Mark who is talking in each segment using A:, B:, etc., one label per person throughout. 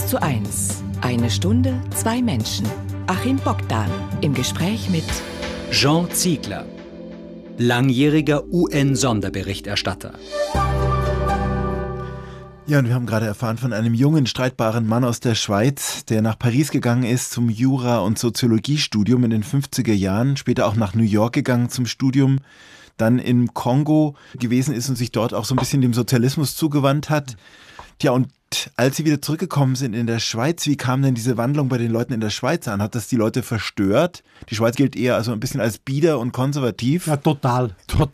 A: 1:1. Eine Stunde, 2 Menschen. Achim Bogdan im Gespräch mit
B: Jean Ziegler, langjähriger UN-Sonderberichterstatter.
C: Ja, und wir haben gerade erfahren von einem jungen, streitbaren Mann aus der Schweiz, der nach Paris gegangen ist zum Jura- und Soziologiestudium in den 50er Jahren, später auch nach New York gegangen zum Studium, dann im Kongo gewesen ist und sich dort auch so ein bisschen dem Sozialismus zugewandt hat. Tja, und als Sie wieder zurückgekommen sind in der Schweiz, wie kam denn diese Wandlung bei den Leuten in der Schweiz an? Hat das die Leute verstört? Die Schweiz gilt eher also ein bisschen als bieder und konservativ.
D: Ja, total.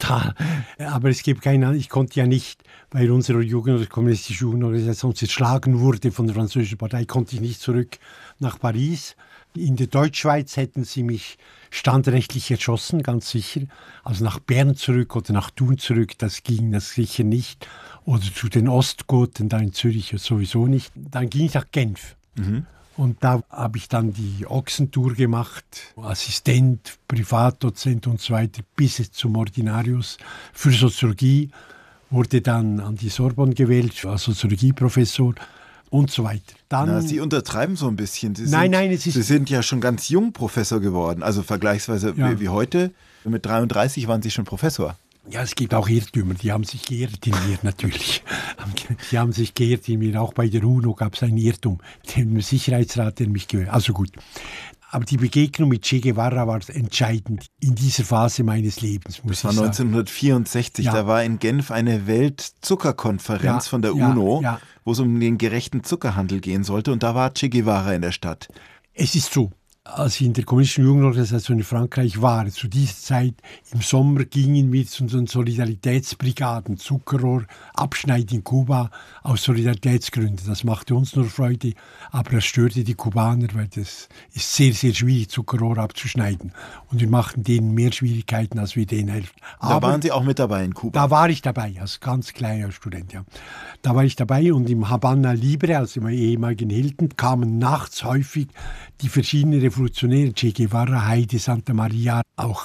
D: Aber es gibt keinen, ich konnte ja nicht, weil unsere Jugend- und kommunistische Jugendorganisation zerschlagen wurde von der französischen Partei, konnte ich nicht zurück nach Paris. In der Deutschschweiz hätten sie mich standrechtlich erschossen, ganz sicher. Also nach Bern zurück oder nach Thun zurück, das ging das sicher nicht. Oder zu den Ostgoten, da in Zürich sowieso nicht. Dann ging ich nach Genf. Und da habe ich dann die Ochsentour gemacht, Assistent, Privatdozent und so weiter, bis zum Ordinarius für Soziologie. Wurde dann an die Sorbonne gewählt, als Soziologieprofessor und so weiter. Dann,
C: Sie untertreiben so ein bisschen. Sie sind ja schon ganz jung Professor geworden, also vergleichsweise wie heute. Mit 33 waren Sie schon Professor.
D: Ja, es gibt auch Irrtümer, die haben sich geirrt in mir natürlich. Die haben sich geirrt in mir, auch bei der UNO gab es einen Irrtum. Der Sicherheitsrat, der mich gehört. Also gut. Aber die Begegnung mit Che Guevara war entscheidend in dieser Phase meines Lebens, muss ich sagen.
C: Das war 1964, da war in Genf eine Weltzuckerkonferenz von der UNO, wo es um den gerechten Zuckerhandel gehen sollte. Und da war Che Guevara in der Stadt.
D: Es ist so. Als ich in der kommunistischen Jugendorganisation in Frankreich war, zu dieser Zeit im Sommer gingen wir zu unseren Solidaritätsbrigaden, Zuckerrohr, Abschneiden in Kuba, aus Solidaritätsgründen. Das machte uns nur Freude, aber das störte die Kubaner, weil das ist sehr, sehr schwierig, Zuckerrohr abzuschneiden. Und wir machten denen mehr Schwierigkeiten, als wir denen helfen.
C: Da waren Sie auch mit dabei in Kuba?
D: Da war ich dabei, als ganz kleiner Student, ja. Da war ich dabei und im Habana Libre, also im ehemaligen Hilton, kamen nachts häufig die verschiedenen Revolutionäre, Che Guevara, Heide, Santa Maria, auch